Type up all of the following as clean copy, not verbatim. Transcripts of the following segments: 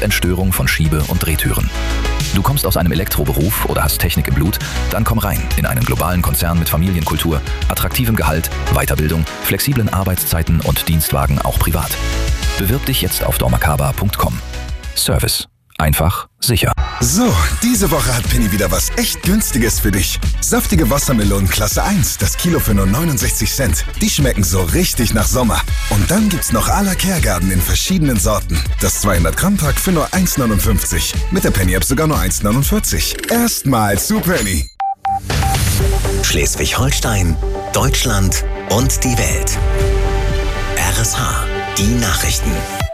Entstörung von Schiebe- und Drehtüren. Du kommst aus einem Elektroberuf oder hast Technik im Blut? Dann komm rein in einen globalen Konzern mit Familienkultur, attraktivem Gehalt, Weiterbildung, flexiblen Arbeitszeiten und Dienstwagen auch privat. Bewirb dich jetzt auf dormakaba.com. Service. Einfach, sicher. So, diese Woche hat Penny wieder was echt Günstiges für dich. Saftige Wassermelonen Klasse 1, das Kilo für nur 69 Cent. Die schmecken so richtig nach Sommer. Und dann gibt's noch à la Kergarten in verschiedenen Sorten. Das 200-Gramm-Pack für nur 1,59. Mit der Penny-App sogar nur 1,49. Erstmal zu Penny. Schleswig-Holstein, Deutschland und die Welt. RSH, die Nachrichten.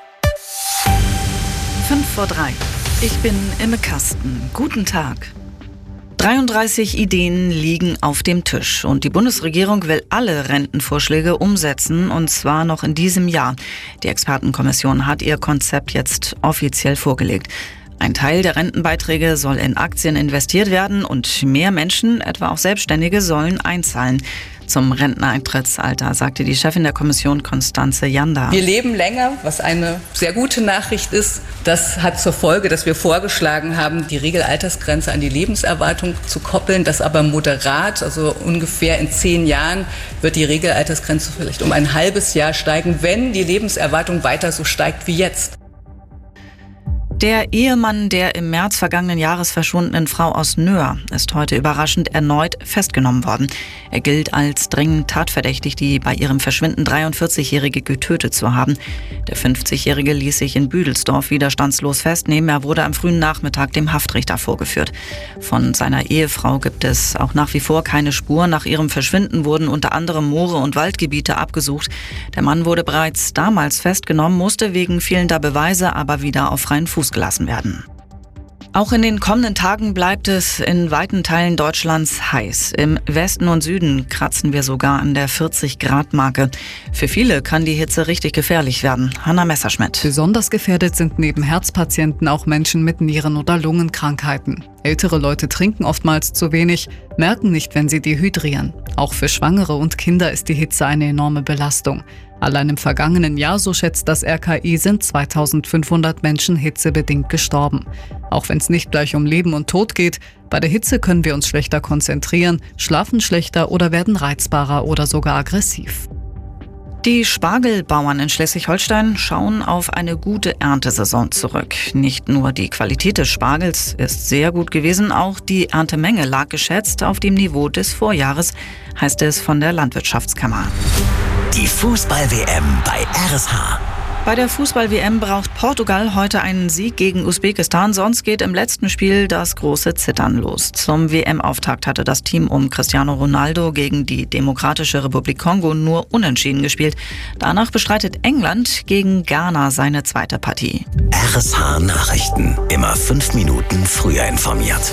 5:03. Ich bin Imme Kasten. Guten Tag. 33 Ideen liegen auf dem Tisch und die Bundesregierung will alle Rentenvorschläge umsetzen, und zwar noch in diesem Jahr. Die Expertenkommission hat ihr Konzept jetzt offiziell vorgelegt. Ein Teil der Rentenbeiträge soll in Aktien investiert werden und mehr Menschen, etwa auch Selbstständige, sollen einzahlen. Zum Renteneintrittsalter, sagte die Chefin der Kommission Constanze Janda. Wir leben länger, was eine sehr gute Nachricht ist. Das hat zur Folge, dass wir vorgeschlagen haben, die Regelaltersgrenze an die Lebenserwartung zu koppeln. Das aber moderat, also ungefähr in 10 Jahren wird die Regelaltersgrenze vielleicht um ein halbes Jahr steigen, wenn die Lebenserwartung weiter so steigt wie jetzt. Der Ehemann der im März vergangenen Jahres verschwundenen Frau aus Nöhr ist heute überraschend erneut festgenommen worden. Er gilt als dringend tatverdächtig, die bei ihrem Verschwinden 43-Jährige getötet zu haben. Der 50-Jährige ließ sich in Büdelsdorf widerstandslos festnehmen. Er wurde am frühen Nachmittag dem Haftrichter vorgeführt. Von seiner Ehefrau gibt es auch nach wie vor keine Spur. Nach ihrem Verschwinden wurden unter anderem Moore und Waldgebiete abgesucht. Der Mann wurde bereits damals festgenommen, musste wegen fehlender Beweise aber wieder auf freien Fuß gelassen werden. Auch in den kommenden Tagen bleibt es in weiten Teilen Deutschlands heiß. Im Westen und Süden kratzen wir sogar an der 40-Grad-Marke. Für viele kann die Hitze richtig gefährlich werden. Hanna Messerschmidt. Besonders gefährdet sind neben Herzpatienten auch Menschen mit Nieren- oder Lungenkrankheiten. Ältere Leute trinken oftmals zu wenig, merken nicht, wenn sie dehydrieren. Auch für Schwangere und Kinder ist die Hitze eine enorme Belastung. Allein im vergangenen Jahr, so schätzt das RKI, sind 2500 Menschen hitzebedingt gestorben. Auch wenn es nicht gleich um Leben und Tod geht, bei der Hitze können wir uns schlechter konzentrieren, schlafen schlechter oder werden reizbarer oder sogar aggressiv. Die Spargelbauern in Schleswig-Holstein schauen auf eine gute Erntesaison zurück. Nicht nur die Qualität des Spargels ist sehr gut gewesen, auch die Erntemenge lag geschätzt auf dem Niveau des Vorjahres, heißt es von der Landwirtschaftskammer. Die Fußball-WM bei RSH. Bei der Fußball-WM braucht Portugal heute einen Sieg gegen Usbekistan, sonst geht im letzten Spiel das große Zittern los. Zum WM-Auftakt hatte das Team um Cristiano Ronaldo gegen die Demokratische Republik Kongo nur unentschieden gespielt. Danach bestreitet England gegen Ghana seine zweite Partie. RSH Nachrichten. Immer 5 Minuten früher informiert.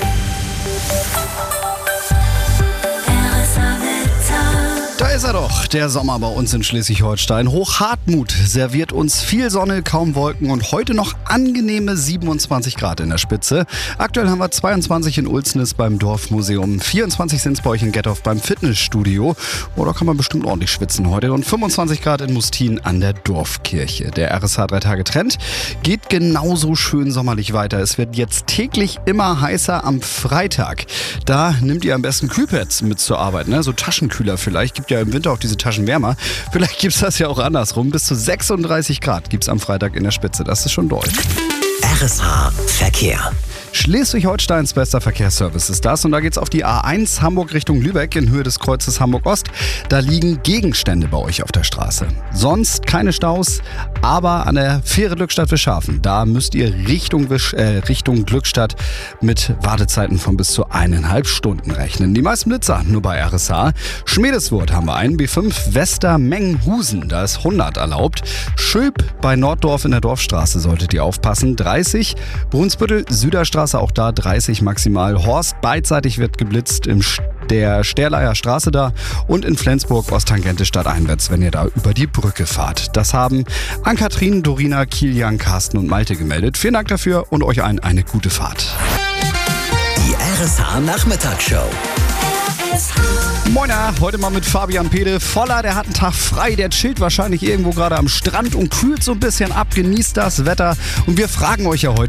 Da ist er doch, der Sommer bei uns in Schleswig-Holstein. Hochhartmut serviert uns viel Sonne, kaum Wolken und heute noch angenehme 27 Grad in der Spitze. Aktuell haben wir 22 in Ulsnitz beim Dorfmuseum, 24 sind es bei euch in Gettorf beim Fitnessstudio. Oh, da kann man bestimmt ordentlich schwitzen heute. Und 25 Grad in Mustin an der Dorfkirche. Der RSH 3-Tage-Trend geht genauso schön sommerlich weiter. Es wird jetzt täglich immer heißer am Freitag. Da nimmt ihr am besten Kühlpads mit zur Arbeit, ne? So Taschenkühler vielleicht. Gibt ja im Winter auch diese Taschenwärmer. Vielleicht gibt es das ja auch andersrum. Bis zu 36 Grad gibt es am Freitag in der Spitze. Das ist schon doll. RSH Verkehr. Schleswig-Holsteins bester Verkehrsservice ist das. Und da geht's auf die A1 Hamburg Richtung Lübeck in Höhe des Kreuzes Hamburg-Ost. Da liegen Gegenstände bei euch auf der Straße. Sonst keine Staus, aber an der Fähre Glückstadt-Wischhafen, da müsst ihr Richtung Glückstadt mit Wartezeiten von bis zu 1,5 Stunden rechnen. Die meisten Blitzer nur bei RSH. Schmiedeswurth haben wir einen, B5 Westermengenhusen, da ist 100 erlaubt. Schöp bei Norddorf in der Dorfstraße solltet ihr aufpassen, 30. Brunsbüttel Süderstraße, auch da 30 maximal. Horst beidseitig wird geblitzt im der Sterleier Straße da und in Flensburg Osttangente stadteinwärts, wenn ihr da über die Brücke fahrt. Das haben Ann-Kathrin, Dorina, Kilian, Carsten und Malte gemeldet. Vielen Dank dafür und euch allen eine gute Fahrt. Die RSH Nachmittagsshow. Moiner, heute mal mit Fabian Pede. Voller, der hat einen Tag frei, der chillt wahrscheinlich irgendwo gerade am Strand und kühlt so ein bisschen ab, genießt das Wetter. Und wir fragen euch ja heute,